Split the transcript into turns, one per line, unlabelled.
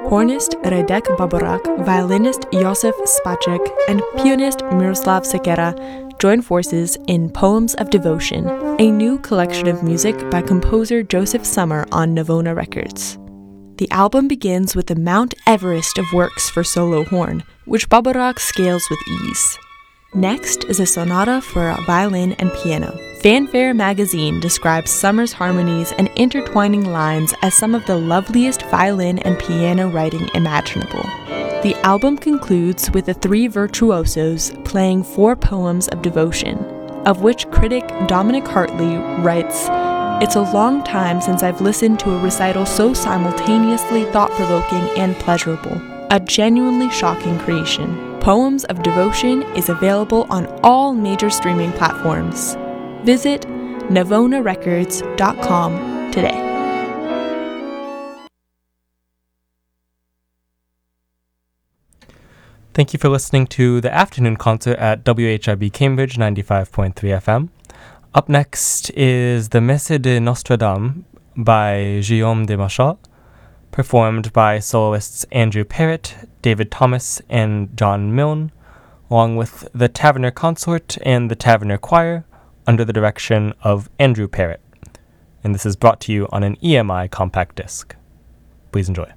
Hornist Radek Baborak, violinist Josef Spacek, and pianist Miroslav Sekera join forces in Poems of Devotion, a new collection of music by composer Joseph Summer on Navona Records. The album begins with the Mount Everest of works for solo horn, which Baborak scales with ease. Next is a sonata for violin and piano. Fanfare magazine describes Summer's harmonies and intertwining lines as some of the loveliest violin and piano writing imaginable. The album concludes with the three virtuosos playing 4 poems of devotion, of which critic Dominic Hartley writes, "It's a long time since I've listened to a recital so simultaneously thought-provoking and pleasurable. A genuinely shocking creation." Poems of Devotion is available on all major streaming platforms. Visit navonarecords.com today.
Thank you for listening to the afternoon concert at WHIB Cambridge 95.3 FM. Up next is the Messe de Nostradame by Guillaume de Machat, performed by soloists Andrew Parrott, David Thomas, and John Milne, along with the Taverner Consort and the Taverner Choir, under the direction of Andrew Parrott. And this is brought to you on an EMI compact disc. Please enjoy.